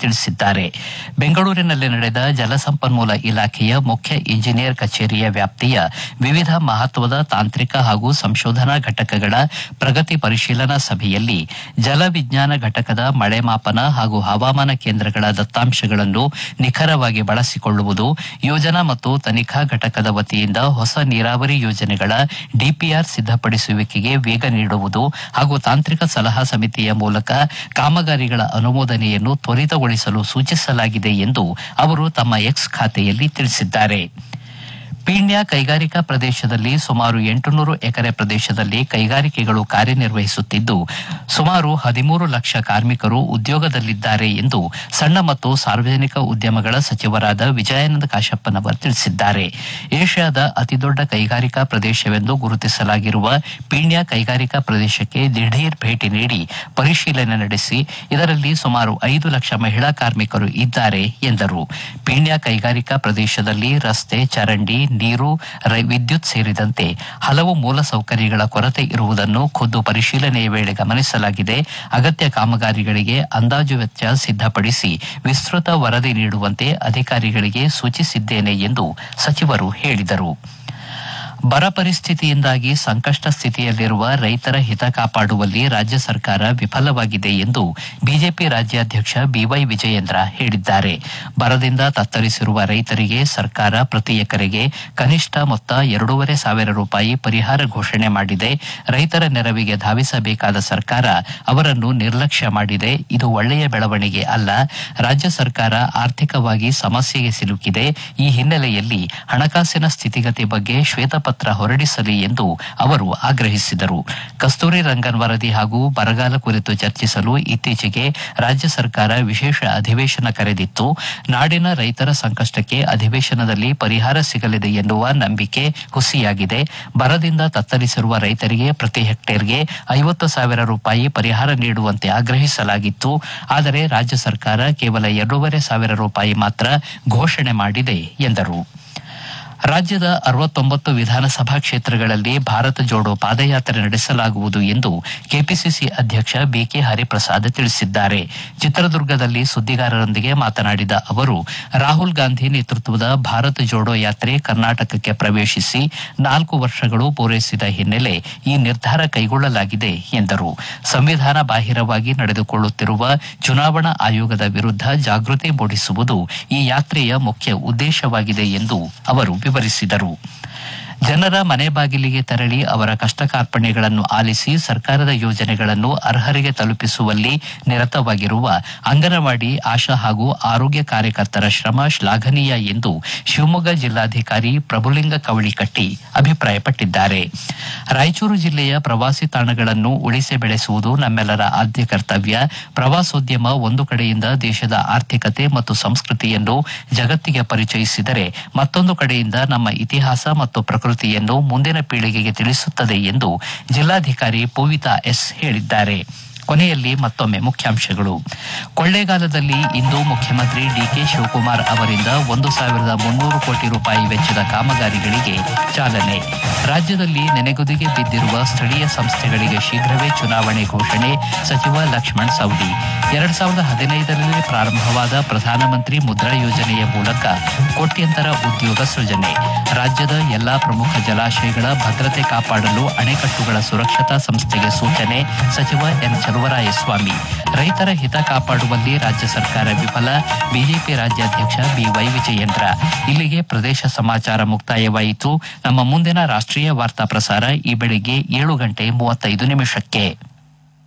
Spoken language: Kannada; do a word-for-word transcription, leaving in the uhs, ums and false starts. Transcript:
ತಿಳಿಸಿದ್ದಾರೆ. ಬೆಂಗಳೂರಿನಲ್ಲಿ ನಡೆದ ಜಲಸಂಪನ್ಮೂಲ ಇಲಾಖೆಯ ಮುಖ್ಯ ಇಂಜಿನಿಯರ್ ಕಚೇರಿಯ ವ್ಯಾಪ್ತಿಯ ವಿವಿಧ ಮಹತ್ವದ ತಾಂತ್ರಿಕ ಹಾಗೂ ಸಂಶೋಧನಾ ಘಟಕಗಳ ಪ್ರಗತಿ ಪರಿಶೀಲನಾ ಸಭೆಯಲ್ಲಿ ಜಲವಿಜ್ಞಾನ ಘಟಕದ ಮಳೆ ಮಾಪನ ಹಾಗೂ ಹವಾಮಾನ ಕೇಂದ್ರಗಳ ದತ್ತಾಂಶಗಳನ್ನು ನಿಖರವಾಗಿ ಬಳಸಿಕೊಳ್ಳುವುದು, ಯೋಜನಾ ಮತ್ತು ತನಿಖಾ ಘಟಕದ ವತಿಯಿಂದ ಹೊಸ ನೀರಾವರಿ ಯೋಜನೆಗಳ ಡಿಪಿಆರ್ ಸಿದ್ದಪಡಿಸುವಿಕೆಗೆ ವೇಗ ನೀಡುವುದು ಹಾಗೂ ತಾಂತ್ರಿಕ ಸಲಹಾ ಸಮಿತಿಯ ಮೂಲಕ ಕಾಮಗಾರಿಗಳ ಅನುಮೋದನೆಯನ್ನು ತ್ವರಿತಗೊಳಿಸಲು ಸೂಚಿಸಲಾಗಿದೆ ಎಂದು ಅವರು ತಮ್ಮ ಎಕ್ಸ್ ಖಾತೆಯಲ್ಲಿ ತಿಳಿಸಿದ್ದಾರೆ. ಪೀಣ್ಯ ಕೈಗಾರಿಕಾ ಪ್ರದೇಶದಲ್ಲಿ ಸುಮಾರು ಎಂಟುನೂರು ಎಕರೆ ಪ್ರದೇಶದಲ್ಲಿ ಕೈಗಾರಿಕೆಗಳು ಕಾರ್ಯನಿರ್ವಹಿಸುತ್ತಿದ್ದು ಸುಮಾರು ಹದಿಮೂರು ಲಕ್ಷ ಕಾರ್ಮಿಕರು ಉದ್ಯೋಗದಲ್ಲಿದ್ದಾರೆ ಎಂದು ಸಣ್ಣ ಮತ್ತು ಸಾರ್ವಜನಿಕ ಉದ್ಯಮಗಳ ಸಚಿವರಾದ ವಿಜಯಾನಂದ ಕಾಶಪ್ಪನವರ್ ತಿಳಿಸಿದ್ದಾರೆ. ಏಷ್ಯಾದ ಅತಿದೊಡ್ಡ ಕೈಗಾರಿಕಾ ಪ್ರದೇಶವೆಂದು ಗುರುತಿಸಲಾಗಿರುವ ಪೀಣ್ಯ ಕೈಗಾರಿಕಾ ಪ್ರದೇಶಕ್ಕೆ ದಿಢೀರ್ ಭೇಟಿ ನೀಡಿ ಪರಿಶೀಲನೆ ನಡೆಸಿ ಇದರಲ್ಲಿ ಸುಮಾರು ಐದು ಲಕ್ಷ ಮಹಿಳಾ ಕಾರ್ಮಿಕರು ಇದ್ದಾರೆ ಎಂದರು. ಪೀಣ್ಯ ಕೈಗಾರಿಕಾ ಪ್ರದೇಶದಲ್ಲಿ ರಸ್ತೆ, ಚರಂಡಿ, ನೀರು, ವಿದ್ಯುತ್ ಸೇರಿದಂತೆ ಹಲವು ಮೂಲಸೌಕರ್ಯಗಳ ಕೊರತೆ ಇರುವುದನ್ನು ಖುದ್ದು ಪರಿಶೀಲನೆಯ ವೇಳೆ ಗಮನಿಸಲಾಗಿದೆ. ಅಗತ್ಯ ಕಾಮಗಾರಿಗಳಿಗೆ ಅಂದಾಜು ವೆಚ್ಚ ಸಿದ್ದಪಡಿಸಿ ವಿಸ್ತೃತ ವರದಿ ನೀಡುವಂತೆ ಅಧಿಕಾರಿಗಳಿಗೆ ಸೂಚಿಸಿದ್ದೇನೆ ಎಂದು ಸಚಿವರು ಹೇಳಿದರು. ಬರ ಪರಿಸ್ಥಿತಿಯಿಂದಾಗಿ ಸಂಕಷ್ಟ ಸ್ಥಿತಿಯಲ್ಲಿರುವ ರೈತರ ಹಿತ ಕಾಪಾಡುವಲ್ಲಿ ರಾಜ್ಯ ಸರ್ಕಾರ ವಿಫಲವಾಗಿದೆ ಎಂದು ಬಿಜೆಪಿ ರಾಜ್ಯಾಧ್ಯಕ್ಷ ಬಿವೈ ವಿಜಯೇಂದ್ರ ಹೇಳಿದ್ದಾರೆ. ಬರದಿಂದ ತತ್ತರಿಸಿರುವ ರೈತರಿಗೆ ಸರ್ಕಾರ ಪ್ರತಿ ಎಕರೆಗೆ ಕನಿಷ್ಠ ಮೊತ್ತ ಎರಡೂವರೆ ಸಾವಿರ ರೂಪಾಯಿ ಪರಿಹಾರ ಘೋಷಣೆ ಮಾಡಿದೆ. ರೈತರ ನೆರವಿಗೆ ಧಾವಿಸಬೇಕಾದ ಸರ್ಕಾರ ಅವರನ್ನು ನಿರ್ಲಕ್ಷ್ಯ ಮಾಡಿದೆ. ಇದು ಒಳ್ಳೆಯ ಬೆಳವಣಿಗೆ ಅಲ್ಲ. ರಾಜ್ಯ ಸರ್ಕಾರ ಆರ್ಥಿಕವಾಗಿ ಸಮಸ್ಯೆಗೆ ಸಿಲುಕಿದೆ. ಈ ಹಿನ್ನೆಲೆಯಲ್ಲಿ ಹಣಕಾಸಿನ ಸ್ಥಿತಿಗತಿ ಬಗ್ಗೆ ಶ್ವೇತ ಪತ್ರ ಹೊರಡಿಸಲಿ ಎಂದು ಅವರು ಆಗ್ರಹಿಸಿದರು. ಕಸ್ತೂರಿ ರಂಗನ್ ವರದಿ ಹಾಗೂ ಬರಗಾಲ ಕುರಿತು ಚರ್ಚಿಸಲು ಇತ್ತೀಚೆಗೆ ರಾಜ್ಯ ಸರ್ಕಾರ ವಿಶೇಷ ಅಧಿವೇಶನ ಕರೆದಿತ್ತು. ನಾಡಿನ ರೈತರ ಸಂಕಷ್ಟಕ್ಕೆ ಅಧಿವೇಶನದಲ್ಲಿ ಪರಿಹಾರ ಸಿಗಲಿದೆ ಎನ್ನುವ ನಂಬಿಕೆ ಹುಸಿಯಾಗಿದೆ. ಬರದಿಂದ ತತ್ತರಿಸಿರುವ ರೈತರಿಗೆ ಪ್ರತಿ ಹೆಕ್ಟೇರ್ಗೆ ಐವತ್ತು ಸಾವಿರ ರೂಪಾಯಿ ಪರಿಹಾರ ನೀಡುವಂತೆ ಆಗ್ರಹಿಸಲಾಗಿತ್ತು. ಆದರೆ ರಾಜ್ಯ ಸರ್ಕಾರ ಕೇವಲ ಎರಡೂವರೆ ಸಾವಿರ ರೂಪಾಯಿ ಮಾತ್ರ ಘೋಷಣೆ ಮಾಡಿದೆ ಎಂದರು. ರಾಜ್ಯದ ಅರವತ್ತೊಂಬತ್ತು ವಿಧಾನಸಭಾ ಕ್ಷೇತ್ರಗಳಲ್ಲಿ ಭಾರತ ಜೋಡೋ ಪಾದಯಾತ್ರೆ ನಡೆಸಲಾಗುವುದು ಎಂದು ಕೆಪಿಸಿಸಿ ಅಧ್ಯಕ್ಷ ಬಿಕೆ ಹರಿಪ್ರಸಾದ್ ತಿಳಿಸಿದ್ದಾರೆ. ಚಿತ್ರದುರ್ಗದಲ್ಲಿ ಸುದ್ದಿಗಾರರೊಂದಿಗೆ ಮಾತನಾಡಿದ ಅವರು, ರಾಹುಲ್ ಗಾಂಧಿ ನೇತೃತ್ವದ ಭಾರತ ಜೋಡೋ ಯಾತ್ರೆ ಕರ್ನಾಟಕಕ್ಕೆ ಪ್ರವೇಶಿಸಿ ನಾಲ್ಕು ವರ್ಷಗಳು ಪೂರೈಸಿದ ಹಿನ್ನೆಲೆ ಈ ನಿರ್ಧಾರ ಕೈಗೊಳ್ಳಲಾಗಿದೆ ಎಂದರು. ಸಂವಿಧಾನ ಬಾಹಿರವಾಗಿ ನಡೆದುಕೊಳ್ಳುತ್ತಿರುವ ಚುನಾವಣಾ ಆಯೋಗದ ವಿರುದ್ಧ ಜಾಗೃತಿ ಮೂಡಿಸುವುದು ಈ ಯಾತ್ರೆಯ ಮುಖ್ಯ ಉದ್ದೇಶವಾಗಿದೆ ಎಂದು ಅವರು ವಿವರಿಸಿದರು. ಜನರ ಮನೆ ಬಾಗಿಲಿಗೆ ತೆರಳಿ ಅವರ ಕಷ್ಟ ಕಾರ್ಪಣ್ಯಗಳನ್ನು ಆಲಿಸಿ ಸರ್ಕಾರದ ಯೋಜನೆಗಳನ್ನು ಅರ್ಹರಿಗೆ ತಲುಪಿಸುವಲ್ಲಿ ನಿರತವಾಗಿರುವ ಅಂಗನವಾಡಿ, ಆಶಾ ಹಾಗೂ ಆರೋಗ್ಯ ಕಾರ್ಯಕರ್ತರ ಶ್ರಮ ಶ್ಲಾಘನೀಯ ಎಂದು ಶಿವಮೊಗ್ಗ ಜಿಲ್ಲಾಧಿಕಾರಿ ಪ್ರಭುಲಿಂಗ ಕವಳಿಕಟ್ಟಿ ಅಭಿಪ್ರಾಯಪಟ್ಟಿದ್ದಾರೆ. ರಾಯಚೂರು ಜಿಲ್ಲೆಯ ಪ್ರವಾಸಿ ತಾಣಗಳನ್ನು ಉಳಿಸಿ ಬೆಳೆಸುವುದು ನಮ್ಮೆಲ್ಲರ ಆದ್ಯ ಕರ್ತವ್ಯ. ಪ್ರವಾಸೋದ್ಯಮ ಒಂದು ಕಡೆಯಿಂದ ದೇಶದ ಆರ್ಥಿಕತೆ ಮತ್ತು ಸಂಸ್ಕೃತಿಯನ್ನು ಜಗತ್ತಿಗೆ ಪರಿಚಯಿಸಿದರೆ ಮತ್ತೊಂದು ಕಡೆಯಿಂದ ನಮ್ಮ ಇತಿಹಾಸ ಮತ್ತು ಪ್ರಕೃತಿಯನ್ನು ಮುಂದಿನ ಪೀಳಿಗೆಗೆ ತಿಳಿಸುತ್ತದೆ ಎಂದು ಜಿಲ್ಲಾಧಿಕಾರಿ ಪೂವಿತಾ ಎಸ್ ಹೇಳಿದ್ದಾರೆ. ಕೊನೆಯಲ್ಲಿ ಮತ್ತೊಮ್ಮೆ ಮುಖ್ಯಾಂಶಗಳು. ಕೊಳ್ಳೇಗಾಲದಲ್ಲಿ ಇಂದು ಮುಖ್ಯಮಂತ್ರಿ ಡಿಕೆ ಶಿವಕುಮಾರ್ ಅವರಿಂದ ಒಂದು ಸಾವಿರದ ಮುನ್ನೂರು ಕೋಟಿ ರೂಪಾಯಿ ವೆಚ್ಚದ ಕಾಮಗಾರಿಗಳಿಗೆ ಚಾಲನೆ. ರಾಜ್ಯದಲ್ಲಿ ನೆನೆಗುದಿಗೆ ಬಿದ್ದಿರುವ ಸ್ಥಳೀಯ ಸಂಸ್ಥೆಗಳಿಗೆ ಶೀಘ್ರವೇ ಚುನಾವಣೆ ಘೋಷಣೆ, ಸಚಿವ ಲಕ್ಷ್ಮಣ್ ಸವದಿ. ಎರಡ್ ಸಾವಿರದ ಹದಿನೈದರಲ್ಲಿ ಪ್ರಾರಂಭವಾದ ಪ್ರಧಾನಮಂತ್ರಿ ಮುದ್ರಾ ಯೋಜನೆಯ ಮೂಲಕ ಕೋಟ್ಯಂತರ ಉದ್ಯೋಗ ಸೃಜನೆ. ರಾಜ್ಯದ ಎಲ್ಲಾ ಪ್ರಮುಖ ಜಲಾಶಯಗಳ ಭದ್ರತೆ ಕಾಪಾಡಲು ಅಣೆಕಟ್ಟುಗಳ ಸುರಕ್ಷತಾ ಸಂಸ್ಥೆಗೆ ಸೂಚನೆ, ಸಚಿವ ಎನ್ ಚಲುವರಾಯಸ್ವಾಮಿ. ರೈತರ ಹಿತ ಕಾಪಾಡುವಲ್ಲಿ ರಾಜ್ಯ ಸರ್ಕಾರ ವಿಫಲ, ಬಿಜೆಪಿ ರಾಜ್ಯಾಧ್ಯಕ್ಷ ಬಿವೈ ವಿಜಯೇಂದ್ರ. ಇಲ್ಲಿಗೆ ಪ್ರದೇಶ ಸಮಾಚಾರ ಮುಕ್ತಾಯವಾಯಿತು. ನಮ್ಮ ಮುಂದಿನ ರಾಷ್ಟ್ರೀಯ ವಾರ್ತಾ ಪ್ರಸಾರ ಈ ಬೆಳಿಗ್ಗೆ ಏಳು ಗಂಟೆ ಮೂವತ್ತೈದು ನಿಮಿಷಕ್ಕೆ.